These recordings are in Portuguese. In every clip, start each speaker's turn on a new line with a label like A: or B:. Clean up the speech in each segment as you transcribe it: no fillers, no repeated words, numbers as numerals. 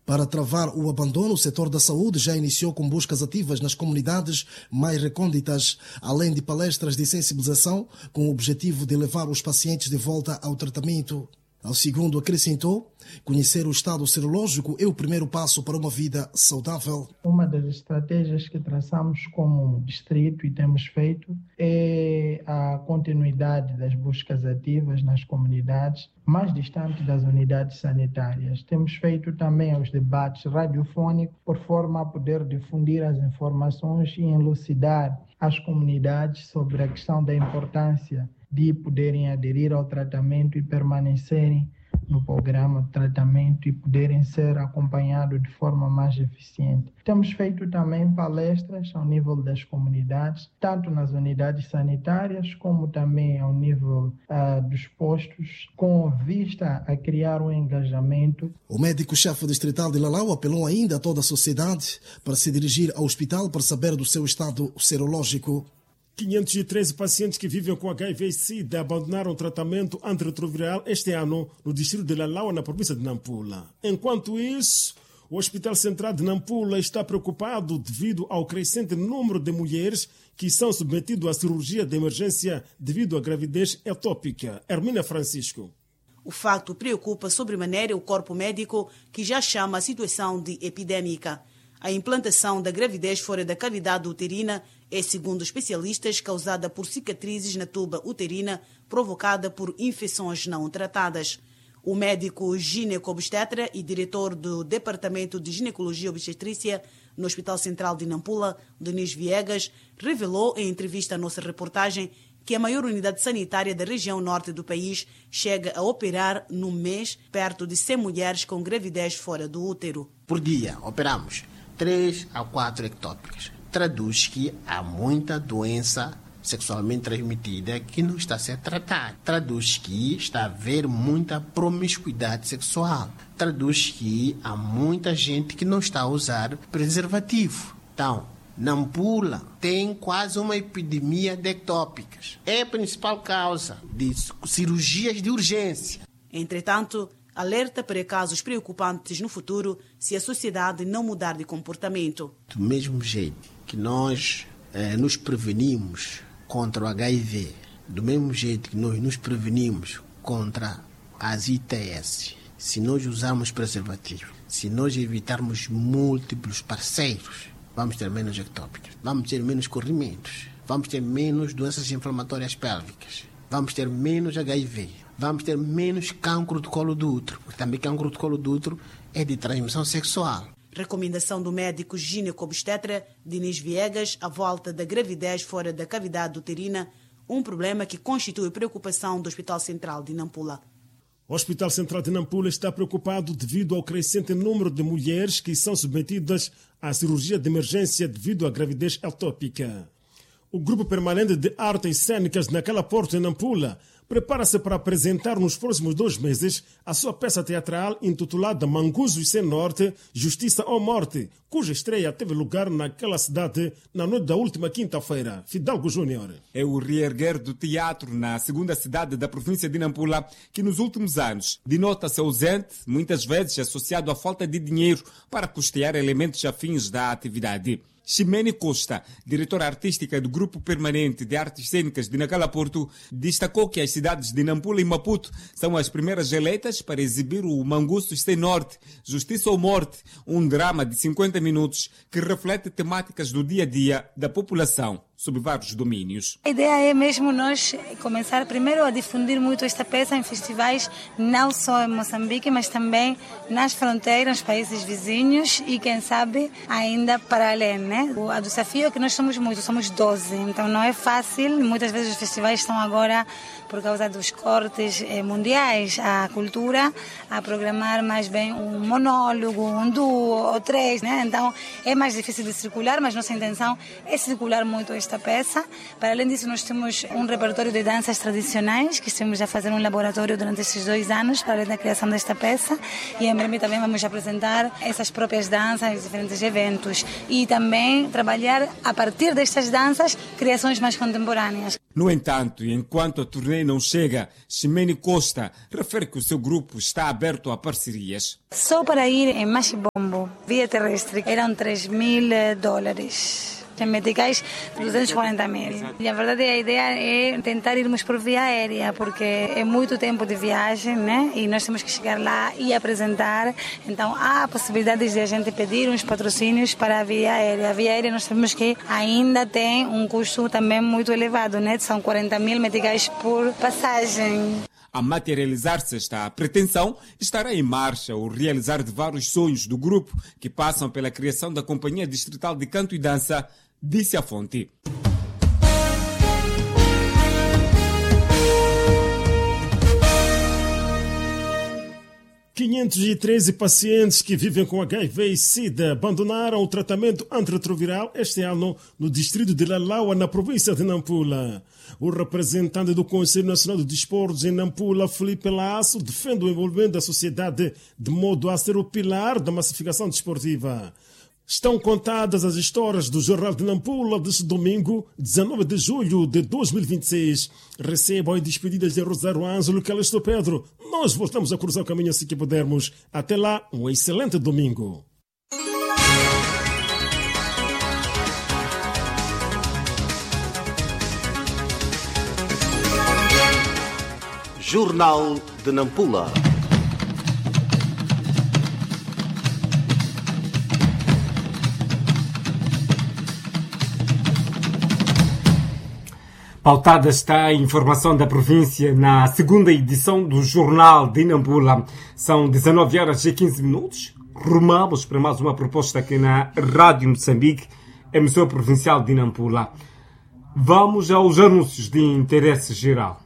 A: Para travar o abandono, o setor da saúde já iniciou com buscas ativas nas comunidades mais recônditas, além de palestras de sensibilização, com o objetivo de levar os pacientes de volta ao tratamento. Ao segundo, acrescentou, conhecer o estado serológico é o primeiro passo para uma vida saudável.
B: Uma das estratégias que traçamos como distrito e temos feito é a continuidade das buscas ativas nas comunidades mais distantes das unidades sanitárias. Temos feito também os debates radiofônicos por forma a poder difundir as informações e elucidar as comunidades sobre a questão da importância de poderem aderir ao tratamento e permanecerem no programa de tratamento e poderem ser acompanhados de forma mais eficiente. Temos feito também palestras ao nível das comunidades, tanto nas unidades sanitárias como também ao nível dos postos, com vista a criar um engajamento.
A: O médico-chefe distrital de Lalau apelou ainda a toda a sociedade para se dirigir ao hospital para saber do seu estado serológico.
C: 513 pacientes que vivem com HIV e SIDA abandonaram o tratamento antirretroviral este ano no distrito de Lalau, na província de Nampula. Enquanto isso, o Hospital Central de Nampula está preocupado devido ao crescente número de mulheres que são submetidas à cirurgia de emergência devido à gravidez ectópica. Hermina Francisco.
D: O facto preocupa sobremaneira o corpo médico, que já chama a situação de epidêmica. A implantação da gravidez fora da cavidade uterina é, segundo especialistas, causada por cicatrizes na tuba uterina provocada por infecções não tratadas. O médico gineco-obstetra e diretor do Departamento de Ginecologia e Obstetrícia no Hospital Central de Nampula, Denis Viegas, revelou em entrevista à nossa reportagem que a maior unidade sanitária da região norte do país chega a operar no mês perto de 100 mulheres com gravidez fora do útero.
E: Por dia, operamos 3 a 4 ectópicas. Traduz que há muita doença sexualmente transmitida que não está a ser tratada. Traduz que está a haver muita promiscuidade sexual. Traduz que há muita gente que não está a usar preservativo. Então, Nampula tem quase uma epidemia de ectópicas. É a principal causa de cirurgias de urgência.
D: Entretanto, alerta para casos preocupantes no futuro se a sociedade não mudar de comportamento.
E: Do mesmo jeito que nós nos prevenimos contra o HIV, do mesmo jeito que nós nos prevenimos contra as ITS, se nós usarmos preservativo, se nós evitarmos múltiplos parceiros, vamos ter menos ectópicas, vamos ter menos corrimentos, vamos ter menos doenças inflamatórias pélvicas, vamos ter menos HIV, vamos ter menos cancro do colo do útero, porque também cancro do colo do útero é de transmissão sexual.
D: Recomendação do médico gineco-obstetra Denis Viegas à volta da gravidez fora da cavidade uterina, um problema que constitui preocupação do Hospital Central de Nampula.
C: O Hospital Central de Nampula está preocupado devido ao crescente número de mulheres que são submetidas à cirurgia de emergência devido à gravidez ectópica. O Grupo Permanente de Artes Cênicas naquela porta em Nampula prepara-se para apresentar nos próximos 2 meses a sua peça teatral intitulada Manguzo e Sem Norte, Justiça ou Morte, cuja estreia teve lugar naquela cidade na noite da última quinta-feira. Fidalgo Júnior.
F: É o reerguer do teatro na segunda cidade da província de Nampula, que nos últimos anos denota-se ausente, muitas vezes associado à falta de dinheiro para custear elementos afins da atividade. Ximene Costa, diretora artística do Grupo Permanente de Artes Cênicas de Nacala Porto, destacou que as cidades de Nampula e Maputo são as primeiras eleitas para exibir o Manguzo Sem Norte, Justiça ou Morte, um drama de 50 minutos que reflete temáticas do dia a dia da população, sob vários domínios.
G: A ideia é mesmo nós começar primeiro a difundir muito esta peça em festivais, não só em Moçambique, mas também nas fronteiras, nos países vizinhos e, quem sabe, ainda para além, né? O desafio é que nós somos muitos, somos 12, então não é fácil. Muitas vezes os festivais estão agora, por causa dos cortes mundiais, a cultura a programar mais bem um monólogo, um duo ou 3, né? Então é mais difícil de circular, mas nossa intenção é circular muito esta esta peça. Para além disso, nós temos um repertório de danças tradicionais, que estamos a fazer um laboratório durante esses 2 anos, para além da criação desta peça. E em breve também vamos apresentar essas próprias danças em diferentes eventos. E também trabalhar, a partir destas danças, criações mais contemporâneas.
F: No entanto, enquanto a turnê não chega, Ximene Costa refere que o seu grupo está aberto a parcerias.
G: Só para ir em Machibombo, via terrestre, eram $3.000. Em meticais, 240.000. E a verdade, a ideia é tentar irmos por via aérea, porque é muito tempo de viagem, né? E nós temos que chegar lá e apresentar. Então, há possibilidades de a gente pedir uns patrocínios para a via aérea. A via aérea nós sabemos que ainda tem um custo também muito elevado, né? São 40.000 meticais por passagem.
F: A materializar-se esta pretensão, estará em marcha o realizar de vários sonhos do grupo que passam pela criação da Companhia Distrital de Canto e Dança, disse a fonte.
C: ...513 pacientes que vivem com HIV e SIDA abandonaram o tratamento antirretroviral este ano no distrito de Lalaua, na província de Nampula. O representante do Conselho Nacional de Desportos em Nampula, Felipe Lasso, defende o envolvimento da sociedade de modo a ser o pilar da massificação desportiva. Estão contadas as histórias do Jornal de Nampula deste domingo, 19 de julho de 2026. Recebam as despedidas de Rosário Ângelo, Calixto Pedro. Nós voltamos a cruzar o caminho assim que pudermos. Até lá, um excelente domingo.
H: Jornal de Nampula.
F: Pautada está a informação da província na segunda edição do Jornal de Nampula. São 19h15. Rumamos para mais uma proposta aqui na Rádio Moçambique, emissora provincial de Nampula. Vamos aos anúncios de interesse geral.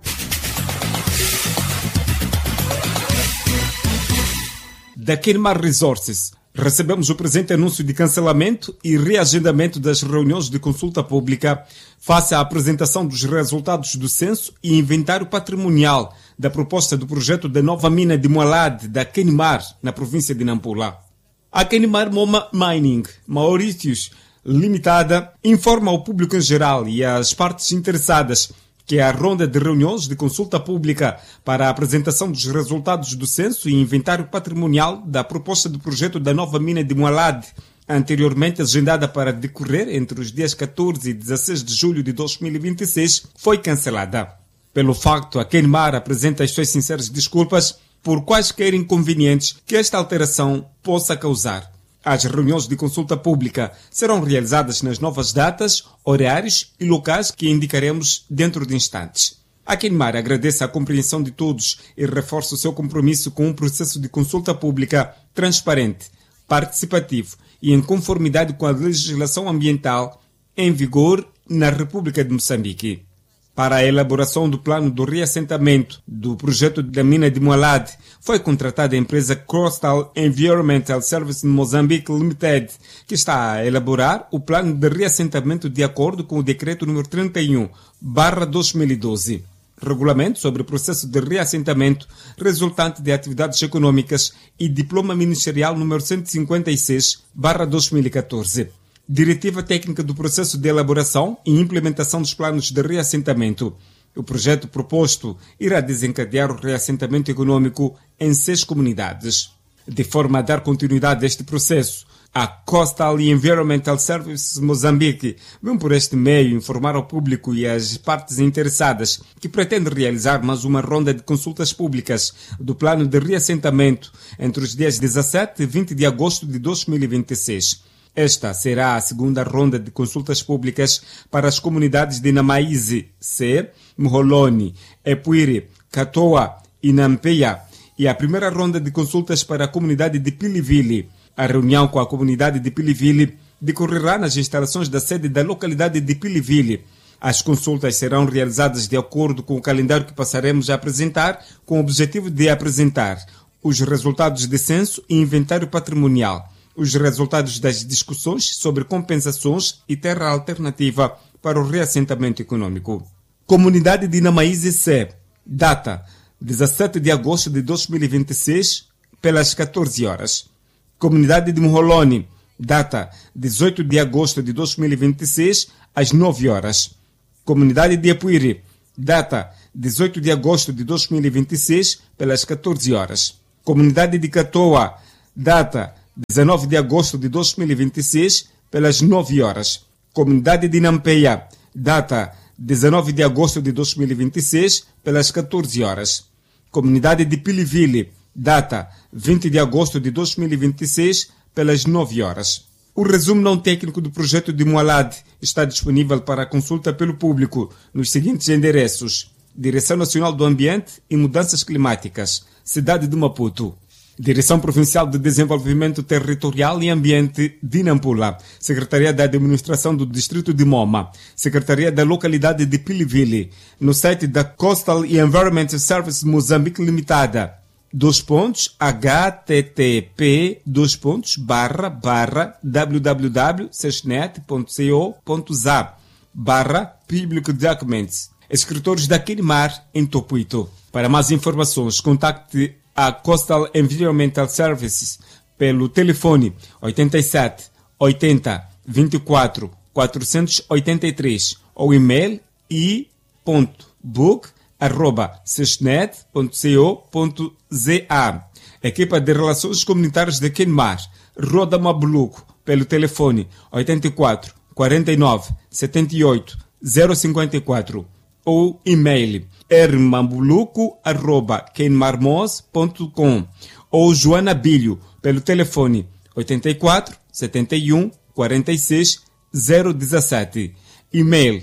F: Da Kenmar Resources, recebemos o presente anúncio de cancelamento e reagendamento das reuniões de consulta pública face à apresentação dos resultados do censo e inventário patrimonial da proposta do projeto da nova mina de Moalade da Kenmar, na província de Nampula. A Kenmar Moma Mining Mauritius Limitada informa ao público em geral e às partes interessadas que a ronda de reuniões de consulta pública para a apresentação dos resultados do censo e inventário patrimonial da proposta do projeto da nova mina de Moalade, anteriormente agendada para decorrer entre os dias 14 e 16 de julho de 2026, foi cancelada. Pelo facto, a Kenmar apresenta as suas sinceras desculpas por quaisquer inconvenientes que esta alteração possa causar. As reuniões de consulta pública serão realizadas nas novas datas, horários e locais que indicaremos dentro de instantes. A Kenmar agradece a compreensão de todos e reforça o seu compromisso com um processo de consulta pública transparente, participativo e em conformidade com a legislação ambiental em vigor na República de Moçambique. Para a elaboração do plano do reassentamento do projeto da mina de Moalade, foi contratada a empresa Coastal Environmental Service Mozambique Limited, que está a elaborar o plano de reassentamento de acordo com o decreto número 31/2012, regulamento sobre o processo de reassentamento resultante de atividades econômicas e diploma ministerial número 156/2014. Diretiva técnica do processo de elaboração e implementação dos planos de reassentamento. O projeto proposto irá desencadear o reassentamento econômico em 6 comunidades. De forma a dar continuidade a este processo, a Coastal Environmental Services Moçambique vem por este meio informar ao público e às partes interessadas que pretende realizar mais uma ronda de consultas públicas do plano de reassentamento entre os dias 17 e 20 de agosto de 2026. Esta será a segunda ronda de consultas públicas para as comunidades de Namaize, C, Mholoni, Epuire, Katoa e Nampeia e a primeira ronda de consultas para a comunidade de Pilivili. A reunião com a comunidade de Pilivili decorrerá nas instalações da sede da localidade de Pilivili. As consultas serão realizadas de acordo com o calendário que passaremos a apresentar, com o objetivo de apresentar os resultados de censo e inventário patrimonial, os resultados das discussões sobre compensações e terra alternativa para o reassentamento econômico. Comunidade de Inamaíze C, data 17 de agosto de 2026, pelas 14 horas. Comunidade de Muholoni, data 18 de agosto de 2026, às 9 horas. Comunidade de Apuiri, data 18 de agosto de 2026, pelas 14 horas. Comunidade de Catoa, data 19 de agosto de 2026, pelas 9 horas. Comunidade de Nampeia, data 19 de agosto de 2026, pelas 14 horas. Comunidade de Pilivili, data 20 de agosto de 2026, pelas 9 horas. O resumo não técnico do projeto de Mualad está disponível para consulta pelo público nos seguintes endereços: Direção Nacional do Ambiente e Mudanças Climáticas, Cidade de Maputo. Direção Provincial de Desenvolvimento Territorial e Ambiente de Nampula, Secretaria da Administração do Distrito de Moma, Secretaria da Localidade de Pilivili, no site da Coastal e Environmental Service Moçambique Limitada, http://www.sesnet.co.za/public documents. Escritores da Queimar em Topuito. Para mais informações, contacte a Coastal Environmental Services pelo telefone 87 80 24 483 ou e-mail i.book@sesnet.co.za. Equipa de Relações Comunitárias de Queimar, Roda Mabuluco, pelo telefone 84 49 78 054 ou e-mail rmambuluco@queimarmos.com ou Joana Bilho, pelo telefone 84 71 46 017. E-mail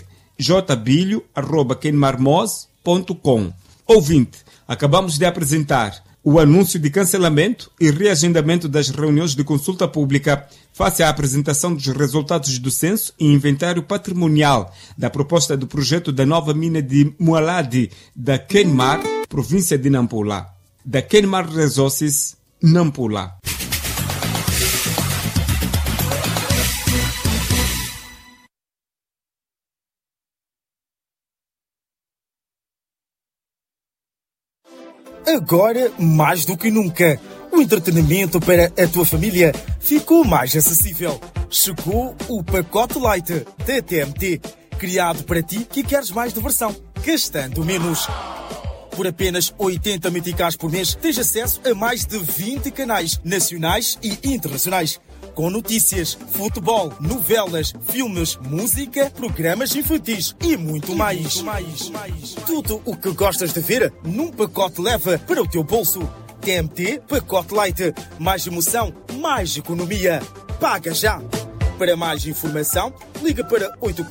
F: jbilho@queimarmos.com. Ouvinte, acabamos de apresentar o anúncio de cancelamento e reagendamento das reuniões de consulta pública face à apresentação dos resultados do censo e inventário patrimonial da proposta do projeto da nova mina de Mualad da Queimar, província de Nampula. Da Queimar Resources, Nampula.
H: Agora, mais do que nunca, o entretenimento para a tua família ficou mais acessível. Chegou o pacote Light da TMT, criado para ti que queres mais diversão, gastando menos. Por apenas 80 meticais por mês, tens acesso a mais de 20 canais nacionais e internacionais, com notícias, futebol, novelas, filmes, música, programas infantis e muito mais. Tudo o que gostas de ver num pacote leva para o teu bolso. TMT Pacote Light. Mais emoção, mais economia. Paga já! Para mais informação, liga para 84